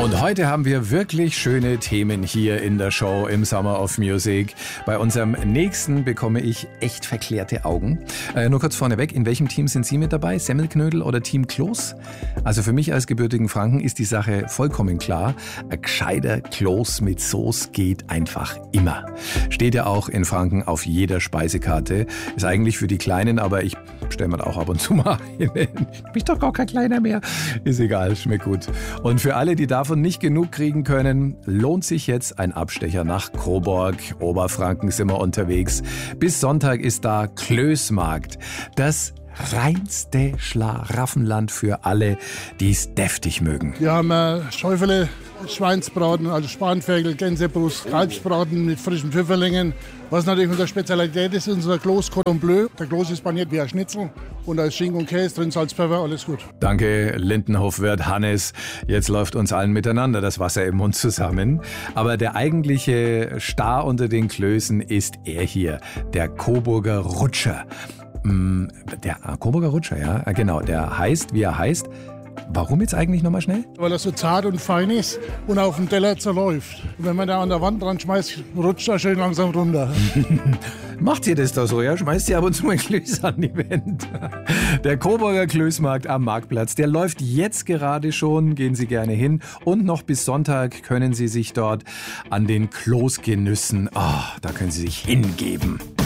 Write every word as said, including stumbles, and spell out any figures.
Und heute haben wir wirklich schöne Themen hier in der Show im Summer of Music. Bei unserem nächsten bekomme ich echt verklärte Augen. Äh, nur kurz vorneweg, in welchem Team sind Sie mit dabei? Semmelknödel oder Team Kloß? Also für mich als gebürtigen Franken ist die Sache vollkommen klar. Ein gescheiter Kloß mit Soße geht einfach immer. Steht ja auch in Franken auf jeder Speisekarte. Ist eigentlich für die Kleinen, aber ich stelle mir da auch ab und zu mal hin. Ich bin doch gar kein Kleiner mehr. Ist egal, schmeckt gut. Und für alle, die davon nicht genug kriegen können, lohnt sich jetzt ein Abstecher nach Coburg. Oberfranken sind wir unterwegs. Bis Sonntag ist da Klößmarkt. Das reinste Schlaraffenland für alle, die es deftig mögen. Wir haben äh, Schäufele, Schweinsbraten, also Spanferkel, Gänsebrust, Kalbsbraten mit frischen Pfifferlingen. Was natürlich unsere Spezialität ist, ist unser Kloß Cordon Bleu. Der Kloß ist paniert wie ein Schnitzel und da ist Schinken und Käse drin, Salz, Pfeffer, alles gut. Danke, Lindenhofwirt Hannes. Jetzt läuft uns allen miteinander das Wasser im Mund zusammen. Aber der eigentliche Star unter den Klößen ist er hier, der Coburger Rutscher. Der Coburger Rutscher, ja, genau. Der heißt, wie er heißt. Warum jetzt eigentlich nochmal schnell? Weil er so zart und fein ist und auf dem Teller zerläuft. Und wenn man da an der Wand dran schmeißt, rutscht er schön langsam runter. Macht ihr das da so, ja? Schmeißt ihr ab und zu mal Klöß an die Wand. Der Coburger Klößmarkt am Marktplatz, der läuft jetzt gerade schon. Gehen Sie gerne hin. Und noch bis Sonntag können Sie sich dort an den Kloßgenüssen, oh, da können Sie sich hingeben.